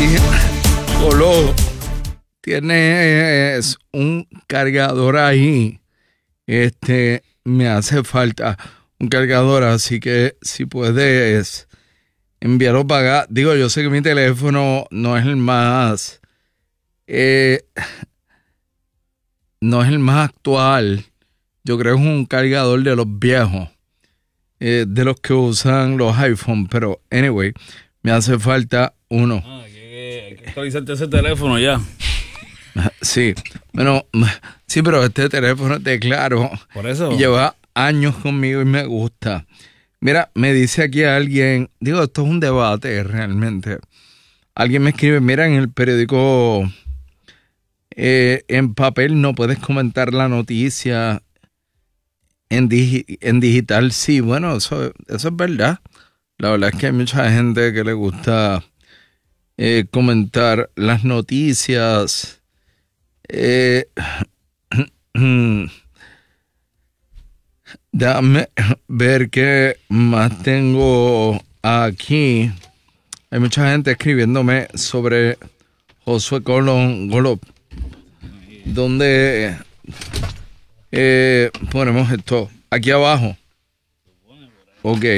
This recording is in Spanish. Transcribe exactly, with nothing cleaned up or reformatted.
Olo, tienes un cargador ahí. Este, me hace falta un cargador, así que si puedes enviarlo para acá. Digo, yo sé que mi teléfono no es el más, eh, no es el más actual. Yo creo que es un cargador de los viejos, eh, de los que usan los iPhone, pero anyway, me hace falta uno. Ah, que, que actualizarte ese teléfono ya. Sí, bueno, sí, pero este teléfono te claro. Por eso. Lleva años conmigo y me gusta. Mira, me dice aquí alguien, digo, esto es un debate realmente. Alguien me escribe, mira, en el periódico, eh, en papel no puedes comentar la noticia, en, digi- en digital sí. Bueno, eso, eso es verdad. La verdad es que hay mucha gente que le gusta eh, comentar las noticias. Eh, Déjame ver qué más tengo aquí. Hay mucha gente escribiéndome sobre Josué Colón Golop. ¿Dónde eh, ponemos esto? Aquí abajo. Ok.